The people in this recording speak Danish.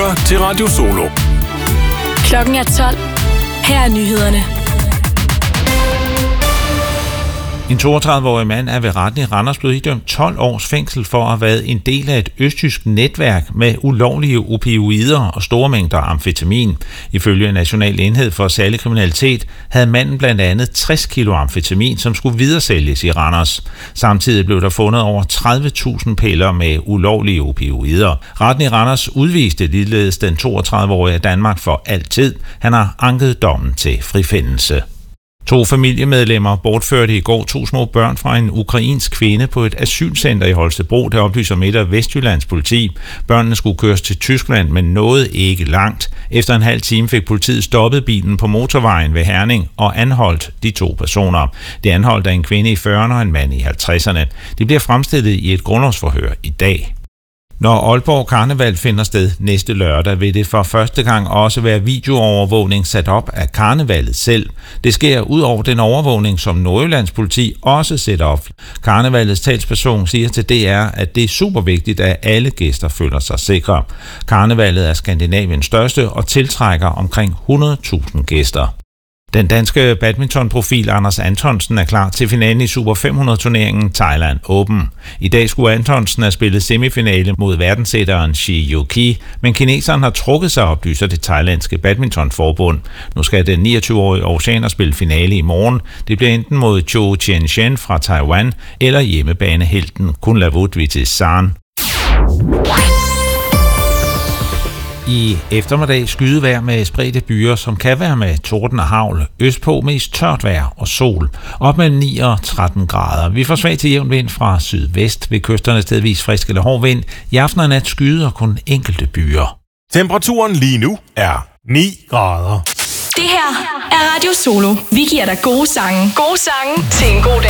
lytter til Radio Solo. Klokken er 12. Her er nyhederne. En 32-årig mand er ved retten i Randers blevet idømt 12 års fængsel for at have været en del af et østtysk netværk med ulovlige opioider og store mængder amfetamin. Ifølge National Enhed for Særlig Kriminalitet havde manden blandt andet 60 kilo amfetamin, som skulle videresælges i Randers. Samtidig blev der fundet over 30.000 piller med ulovlige opioider. Retten i Randers udviste ligeledes den 32-årige af Danmark for altid. Han har anket dommen til frifindelse. 2 familiemedlemmer bortførte i går 2 små børn fra en ukrainsk kvinde på et asylcenter i Holstebro, der oplyser Midt- og Vestjyllands politi. Børnene skulle køres til Tyskland, men nåede ikke langt. Efter en halv time fik politiet stoppet bilen på motorvejen ved Herning og anholdt de 2 personer. Det anholdt af en kvinde i 40'erne og en mand i 50'erne. De bliver fremstillet i et grundlovsforhør i dag. Når Aalborg Karneval finder sted næste lørdag, vil det for første gang også være videoovervågning sat op af karnevalet selv. Det sker ud over den overvågning, som Nordjyllands politi også sætter op. Karnevalets talsperson siger til DR, at det er super vigtigt, at alle gæster føler sig sikre. Karnevalet er Skandinaviens største og tiltrækker omkring 100.000 gæster. Den danske badmintonprofil Anders Antonsen er klar til finalen i Super 500-turneringen Thailand Open. I dag skulle Antonsen have spillet semifinale mod verdenssætteren Shi Yuqi, men kineseren har trukket sig, oplyser det thailandske badmintonforbund. Nu skal den 29-årige oceaner spille finale i morgen. Det bliver enten mod Zhou Tianchen fra Taiwan eller hjemmebanehelten Kunlavut Vitezan. I eftermiddag skydevejr med spredte byer, som kan være med torden og hagl. Østpå mest tørt vejr og sol. Op mellem 9 og 13 grader. Vi får svag til jævn vind fra sydvest. Ved kysterne stedvis frisk eller hård vind. I aften og nat skyder kun enkelte byer. Temperaturen lige nu er 9 grader. Det her er Radio Solo. Vi giver dig gode sange. Gode sange til en god dag.